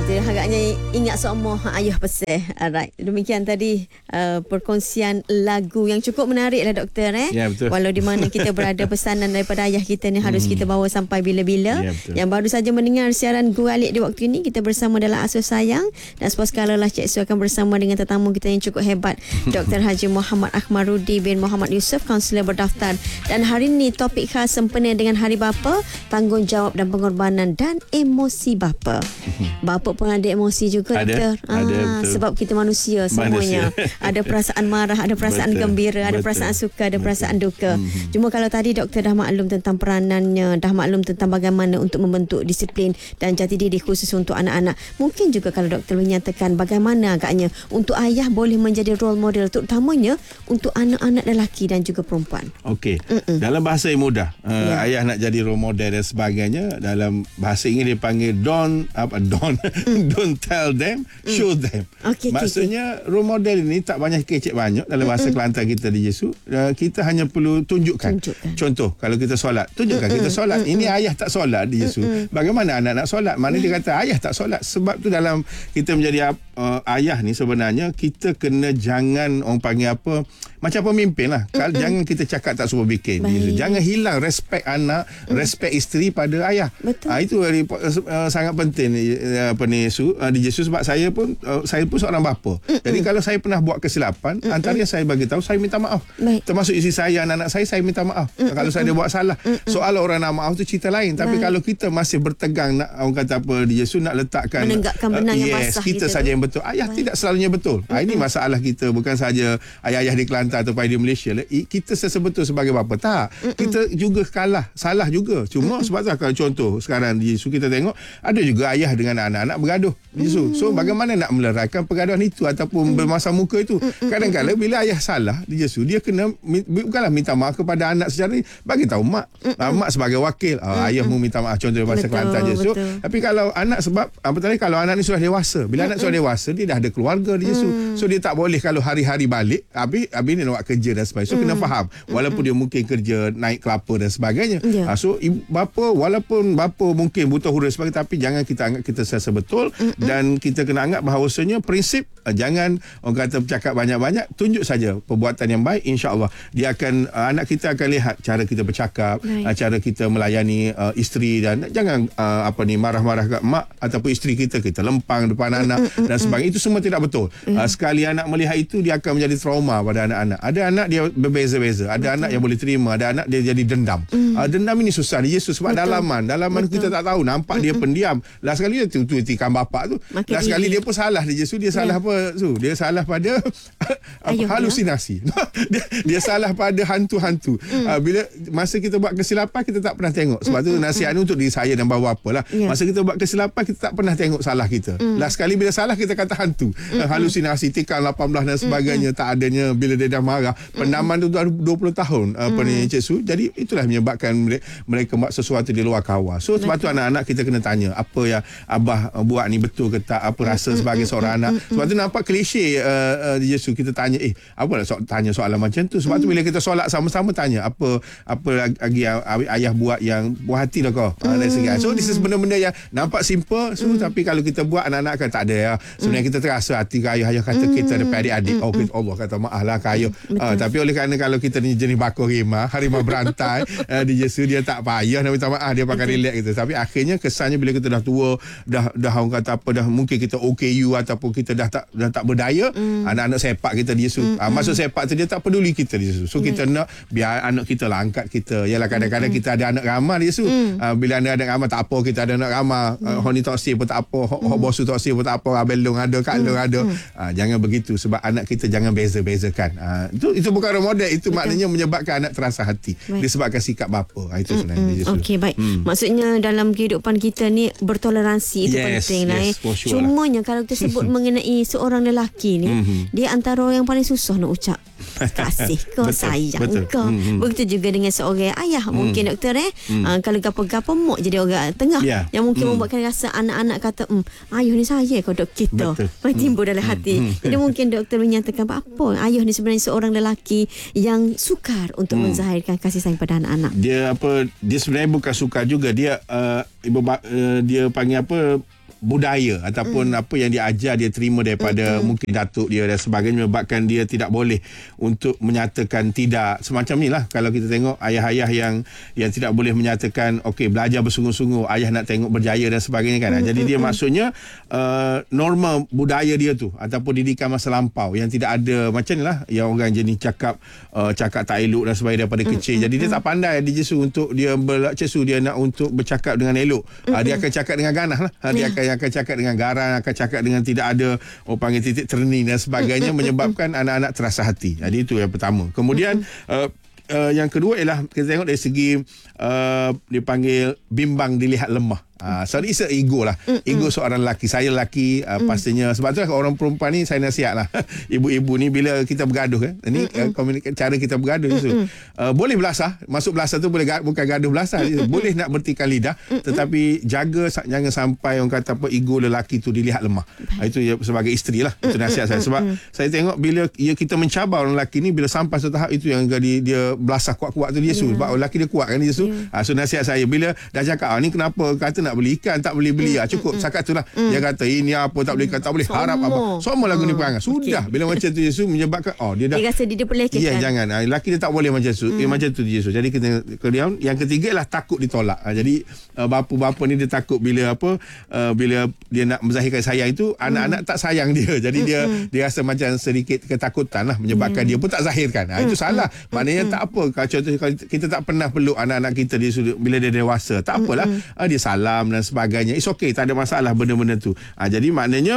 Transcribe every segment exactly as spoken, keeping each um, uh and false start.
tu agaknya ingat semua ayah pesan. Alright. Demikian tadi uh, perkongsian lagu yang cukup menarik lah doktor eh. Ya, betul. Walau di mana kita berada, pesanan daripada ayah kita ni harus kita bawa sampai bila-bila. Ya, betul. Yang baru saja mendengar siaran Gua Alik di waktu ini, kita bersama dalam Asuh Sayang, dan sebuah skala lah Cik Su akan bersama dengan tetamu kita yang cukup hebat, Doktor Haji Muhammad Ahmarudi bin Muhammad Yusof, kaunselor berdaftar. Dan hari ini topik khas sempena dengan Hari Bapa, tanggungjawab dan pengorbanan dan emosi bapa. Bapa pun ada emosi juga, ada, doktor. ada, Ah, betul. sebab kita manusia semuanya. Manusia. Ada perasaan marah, ada perasaan Betul, gembira, ada betul, perasaan suka, ada betul. perasaan duka. Mhm. Cuma kalau tadi doktor dah maklum tentang peranannya, dah maklum tentang bagaimana untuk membentuk disiplin dan jati diri khusus untuk anak-anak. Mungkin juga kalau doktor menyatakan bagaimana agaknya untuk ayah boleh menjadi role model, terutamanya untuk anak-anak lelaki dan juga perempuan. Okey. Dalam bahasa yang mudah, uh, Ya. ayah nak jadi role model dan sebagainya, dalam bahasa Inggeris dia panggil don't apa don't don't tell them, show them. Okey, okey, Maksudnya role model ini tak banyak kecek banyak dalam bahasa Kelantan kita di Yesus. Uh, kita hanya perlu tunjukkan. Tunjukkan. Contoh, kalau kita solat, tunjukkan kita solat. Ini ayah tak solat di Yesus. Bagaimana anak nak solat? Mana dia kata ayah tak solat? Sebab tu dalam kita menjadi uh, ayah ni sebenarnya kita kena jangan orang panggil apa, macam pemimpin lah. Kalau jangan kita cakap tak suruh bikin. Baik. Jangan hilang respect anak, respect isteri pada ayah. Betul. Ah, itu uh, sangat penting uh, apa ni Su, uh, di Yesus. Sebab saya pun uh, saya pun seorang bapa. Jadi kalau saya pernah buat kesilapan, antara yang saya bagi tahu, saya minta maaf. Baik. Termasuk isteri saya, anak-anak saya, saya minta maaf. Kalau saya ada buat salah. Soal orang nak maaf tu cerita lain. Tapi Baik. kalau kita masih bertegang nak, orang kata apa, di Yesus nak letakkan Menegakkan benar uh, yang yes, basah kita kita saja tu. yang betul. Ayah Baik. tidak selalunya betul. Ah, ini masalah kita, bukan saja ayah-ayah di Kelantan atau di Malaysia. Kita sesebetul sebagai bapa tak. Kita juga kalah, salah juga. Cuma sebab tu kalau contoh sekarang di Yesus kita tengok ada juga ayah dengan anak-anak bergaduh di Yesus. So bagaimana nak meleraikan pergaduhan itu ataupun bermasa muka itu? Kadang-kadang bila ayah salah di Yesus, dia kena bukanlah minta maaf kepada anak secara ni, bagi tahu mak. Ah, mak sebagai wakil, ah, ayah mu minta maaf, contoh bahasa Betul, Kelantan je. So, betul. tapi kalau anak, sebab apa tadi, kalau anak ni sudah dewasa, bila anak sudah dewasa dia dah ada keluarga di Yesus. So dia tak boleh kalau hari-hari balik habis habis dia nak buat kerja dan sebagainya. So kena faham, walaupun dia mungkin kerja naik kelapa dan sebagainya. Ya. Ah, so ibu, bapa, walaupun bapa mungkin butuh hura sebagainya, tapi jangan kita anggap kita sesa betul. Dan kita kena anggap bahawasanya prinsip, ah, jangan orang kata bercakap banyak-banyak, tunjuk saja perbuatan yang baik, insya-Allah dia akan, ah, anak kita akan lihat cara kita bercakap, Baik. ah, cara kita melayani ah, isteri, dan jangan ah, apa ni marah-marah kat mak ataupun isteri kita, kita lempang depan anak dan sebagainya. Itu semua tidak betul. Ah, sekali anak melihat itu, dia akan menjadi trauma pada anak-anak. Ada anak dia berbeza-beza, ada anak yang boleh terima, ada anak dia jadi dendam. Ah, dendam ini susah di Yesus sebab Betul. dalaman dalaman Betul. kita tak tahu, nampak dia pendiam. Last sekali dia tu tikam bapak tu. Makin Last sekali diri. dia pun salah di Yesus. Dia salah apa Su? Dia salah pada apa, Ayuh, halusinasi. dia, dia salah pada hantu-hantu. Ah, bila masa kita buat kesilapan, kita tak pernah tengok. Sebab tu nasihat ni untuk diri saya dan bapa lah. Ya. Masa kita buat kesilapan, kita tak pernah tengok salah kita. Last sekali bila salah, kita kata hantu. Ah, halusinasi, tikam lapan belas dan sebagainya, tak adanya bila dia dah marah. Pendaman tu dah dua puluh tahun apa ni Cik Su. Jadi itulah menyebabkan mereka, mereka buat sesuatu di luar kawal. So sebab tu anak-anak kita kena tanya, apa yang abah uh, buat ni betul ke tak, apa rasa sebagai seorang anak. Sebab tu nampak klise uh, uh, di Yesus, kita tanya, eh apa nak so- tanya soalan macam tu. Sebab tu bila kita solat sama-sama tanya, apa apa lagi yang ayah buat yang buat hati lah kau. Uh, dari segi. So this is benda-benda yang nampak simple, so, tapi kalau kita buat, anak-anak kan tak ada ya. Sebenarnya kita terasa hati ke ayah-ayah kata kita ada adik-adik. Oh, kita, Allah kata maaf lah ke ayah. Uh, tapi oleh kerana kalau kita ni jenis bakor rimah, harimau berantai, uh, di Yesus dia tak payah nak minta maaf, dia pakai relax gitu. Tapi akhirnya kesannya bila kita dah tua, dah dah orang kata apa, dah mungkin kita O K U ataupun kita dah tak dah tak berdaya, mm. anak-anak sepak kita di Yesus. Mm. Uh, maksud sepak tu dia tak peduli kita di Yesus. So mm. kita nak biar anak kita lah angkat kita. Yalah kadang-kadang mm. kita ada anak ramah di Yesus. Mm. Uh, bila ada anak ramah tak apa, kita ada anak ramah, mm. uh, Honi toksik pun tak apa, mm. Hok bosu toksik pun tak apa, Abelong ada, Kak Long ada. Mm. Uh, jangan begitu, sebab anak kita jangan beza-bezakan. Uh, itu itu bukan role model, itu betul. Maknanya menyebabkan anak terasa hati. Baik. Disebabkan sikap bapa. Uh, itu sebenarnya. Mm. Okey, baik. Hmm. Maksudnya dalam kehidupan kita ni bertoleransi itu yes, penting lah. Yes, eh. sure Cumanya lah. kalau kita sebut mengenai seorang lelaki ni, mm-hmm. dia antara orang yang paling susah nak ucap kasih kau, sayang betul. kau. Mm-hmm. Begitu juga dengan seorang ayah. Mm. Mungkin doktor eh, mm. uh, kalau gapo-gapo mok jadi orang tengah yeah. yang mungkin mm. membuatkan rasa anak-anak kata, mm, ayuh ni saya kau dok kita. Mai timbul dalam hati. Mm. Jadi mungkin doktor menyatakan apa? Ayuh ni sebenarnya seorang lelaki yang sukar untuk mm. menzahirkan kasih sayang pada anak-anak. Dia apa? Dia sebenarnya bukan sukar juga. Dia uh, ibu uh, dia panggil apa? budaya ataupun mm. apa yang dia ajar, dia terima daripada mm-hmm. mungkin datuk dia dan sebagainya, menyebabkan dia tidak boleh untuk menyatakan tidak. Semacam ni lah kalau kita tengok ayah-ayah yang yang tidak boleh menyatakan okey, belajar bersungguh-sungguh, ayah nak tengok berjaya dan sebagainya kan. Mm-hmm. Jadi dia maksudnya uh, norma budaya dia tu ataupun didikan masa lampau yang tidak ada macam ni lah yang orang jenis cakap uh, cakap tak elok dan sebagainya daripada mm-hmm. kecil. Jadi dia tak pandai D J Su untuk dia ber, Cik Su dia nak untuk bercakap dengan elok. Mm-hmm. Uh, dia akan cakap dengan ganah lah. Uh, dia akan akan cakap dengan garang, akan cakap dengan tidak ada orang panggil titik terni dan sebagainya, menyebabkan anak-anak terasa hati. Jadi itu yang pertama. Kemudian uh, uh, yang kedua ialah kita tengok dari segi uh, dipanggil bimbang dilihat lemah. Uh, so it's a ego lah. Mm-mm. Ego seorang lelaki. Saya lelaki uh, mm. pastinya. Sebab tu lah orang perempuan ni saya nasihat lah. Ibu-ibu ni bila kita bergaduh kan. Ini uh, komunikasi cara kita bergaduh. Uh, boleh belasah. Masuk belasah tu boleh bukan gaduh belasah. Boleh nak bertikam lidah. Mm-mm. Tetapi jaga jangan sampai orang kata apa ego lelaki tu dilihat lemah. Uh, itu sebagai isteri lah. Itu nasihat saya. Sebab Mm-mm. saya tengok bila ya, kita mencabar orang lelaki ni, bila sampai satu tahap itu yang dia, dia belasah kuat-kuat tu dia Yesus. Yeah. Sebab lelaki dia kuat kan dia Yesus. Yeah. Uh, so nasihat saya bila dah cakap ah, ni kenapa kata nak beli ikan tak boleh beli mm, ah cukup mm, setakat tu lah mm. dia kata ini apa tak boleh ikan tak boleh Somo. harap apa semua lagu ni perangai sudah okay. Bila macam tu Yesus menyebabkan oh dia dah dia rasa dia diperlekehkan ya jangan ah, lelaki dia tak boleh macam tu mm. eh, macam tu Yesus. Jadi kita kemudian yang ketiga lah takut ditolak. ah, jadi uh, bapa-bapa ni dia takut bila apa uh, bila dia nak menzahirkan sayang itu anak-anak mm. tak sayang dia. Jadi mm, dia mm. dia rasa macam sedikit ketakutan lah menyebabkan mm. dia pun tak zahirkan. ah, itu mm, salah mm, maknanya mm. tak apa kalau contoh kalau kita tak pernah peluk anak-anak kita dia bila dia dewasa tak apalah mm. ah, dia salam dan sebagainya. It's okay, tak ada masalah benda-benda tu. Ha, jadi maknanya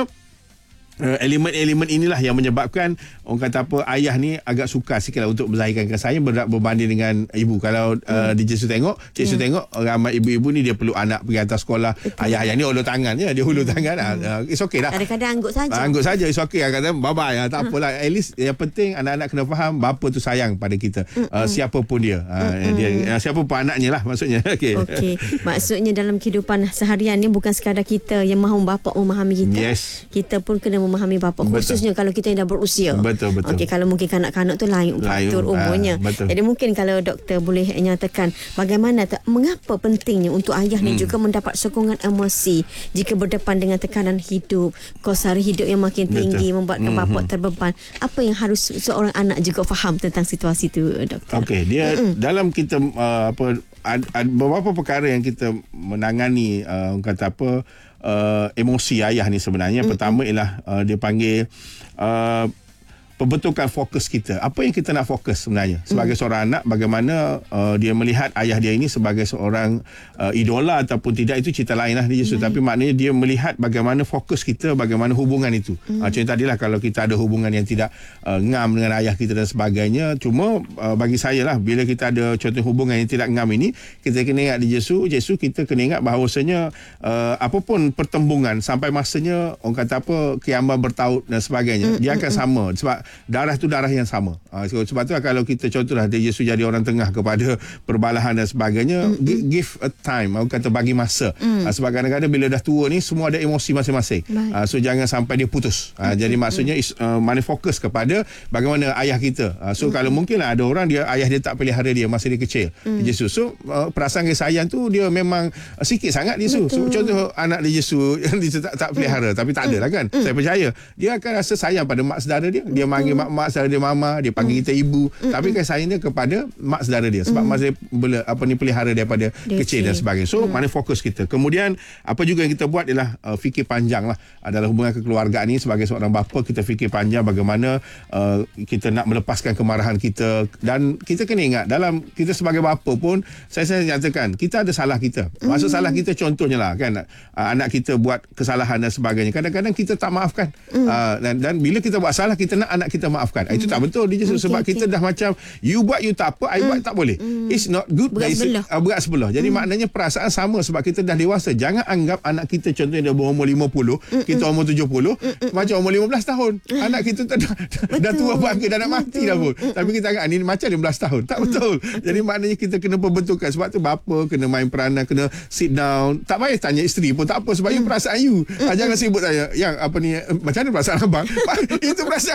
Uh, elemen-elemen inilah yang menyebabkan orang kata apa ayah ni agak suka sikitlah untuk menzahirkan kasih sayang berbanding dengan ibu. Kalau uh, hmm. D J Su tengok, Cik Su hmm. tengok ramai ibu-ibu ni dia perlu anak pergi hantar sekolah. Betul. Ayah-ayah ni hulur tangan je, dia hulur hmm. tangan. Hmm. Uh, it's okay lah. Kadang-kadang anggut saja. Uh, anggut saja, it's okay. Kata bye-bye, uh, tak apalah. At least yang penting anak-anak kena faham bapa tu sayang pada kita. Uh, siapa pun dia. Uh, hmm. dia uh, siapa pun anaknya lah maksudnya. Okey. Okey. Maksudnya dalam kehidupan seharian ni bukan sekadar kita yang mahu bapa memahami kita. Yes. Kita pun kena memahami bapa, khususnya kalau kita yang dah berusia. Betul, betul. Okey, kalau mungkin kanak-kanak tu lain faktor umurnya. Ha, jadi mungkin kalau doktor boleh nyatakan bagaimana tak, mengapa pentingnya untuk ayah ni hmm. juga mendapat sokongan emosi jika berdepan dengan tekanan hidup, kos hari hidup yang makin tinggi, betul. membuatkan hmm. bapa terbeban. Apa yang harus seorang anak juga faham tentang situasi itu, doktor? Okey, dia hmm. dalam kita uh, apa ad, ad, beberapa perkara yang kita menangani uh, kata apa Uh, emosi ayah ni sebenarnya. Mm-hmm. Pertama ialah uh, dia panggil uh, pembetulkan fokus kita. Apa yang kita nak fokus sebenarnya sebagai mm. seorang anak, bagaimana uh, dia melihat ayah dia ini sebagai seorang uh, idola ataupun tidak, itu cerita lain lah dia Yesus. Mm. Tapi maknanya dia melihat bagaimana fokus kita, bagaimana hubungan itu. Mm. Uh, contoh tadilah kalau kita ada hubungan yang tidak uh, ngam dengan ayah kita dan sebagainya. Cuma uh, bagi saya lah, bila kita ada contoh hubungan yang tidak ngam ini, kita kena ingat di Yesus. Yesus kita kena ingat bahawasanya uh, apapun pertembungan sampai masanya orang kata apa kiamat bertaut dan sebagainya, mm. dia akan mm. sama. Sebab darah tu darah yang sama. Uh, sebab tu lah, kalau kita contohlah dia Yesus jadi orang tengah kepada perbalahan dan sebagainya, mm-hmm. give a time, aku kata bagi masa. Mm. Uh, sebab kadang-kadang bila dah tua ni semua ada emosi masing-masing. Uh, so jangan sampai dia putus. Uh, mm-hmm. Jadi maksudnya is, uh, mana fokus kepada bagaimana ayah kita. Uh, so mm-hmm. kalau mungkin lah ada orang dia ayah dia tak pelihara dia masa dia kecil. Mm. Yesus. So uh, perasaan kasih sayang tu dia memang uh, sikit sangat dia Yesus. So contoh anak dia Yesus yang dia tak, tak pelihara, mm. tapi tak ada lah kan. Mm. Saya percaya dia akan rasa sayang pada mak saudara dia. Dia panggil mak-mak saudara dia mama, dia panggil mm. kita ibu, mm. tapi kasih sayang dia kepada mak saudara dia sebab mm. masa dia apa ni pelihara daripada dia kecil okay. dan sebagainya. So mm. mana fokus kita. Kemudian apa juga yang kita buat ialah uh, fikir panjang lah adalah hubungan kekeluargaan ni. Sebagai seorang bapa, kita fikir panjang bagaimana uh, kita nak melepaskan kemarahan kita. Dan kita kena ingat dalam kita sebagai bapa pun, saya saya nyatakan kita ada salah kita. Maksud mm. salah kita contohnya lah kan, uh, anak kita buat kesalahan dan sebagainya, kadang-kadang kita tak maafkan. mm. uh, dan, dan bila kita buat salah, kita nak anak kita maafkan. Mm. Itu tak betul dia okay, sebab okay. kita dah macam you buat you tak apa, I mm. buat tak boleh. Mm. It's not good. Berat sebelah. Uh, berat sebelah. Jadi mm. maknanya perasaan sama sebab kita dah dewasa. Jangan anggap anak kita contohnya dah berumur lima puluh, mm-mm. kita umur tujuh puluh, mm-mm. macam umur lima belas tahun. Mm. Anak kita dah, dah, dah tua bangga, dah nak mati dah pun. Mm-mm. Tapi kita anggap ni macam lima belas tahun. Tak betul. Mm. Jadi maknanya kita kena perbetulkan. Sebab tu bapa kena main peranan, kena sit down. Tak payah tanya isteri pun tak apa sebab mm. you perasaan you. Mm. Jangan sibuk tanya yang apa ni macam mana perasaan abang. Itu perasaan you.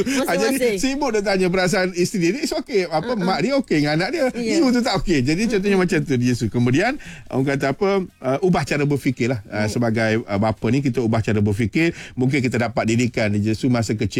Ah, jadi Masing-masing. sibuk dia tanya perasaan isteri dia. It's okay. Apa uh-uh. mak dia okey dengan anak dia. Yeah. Ibu tu tak okey. Jadi contohnya macam tu dia Yesus. Kemudian orang kata apa uh, ubah cara berfikir lah. Uh, sebagai uh, bapa ni kita ubah cara berfikir. Mungkin kita dapat didikan Yesus masa kecil